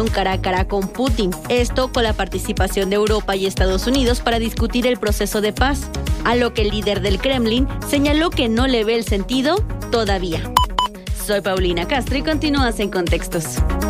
reunión cara a cara con Putin. Esto con la participación de Europa y Estados Unidos para discutir el proceso de paz, a lo que el líder del Kremlin señaló que no le ve el sentido todavía. Soy Paulina Castro y continúas en Contextos.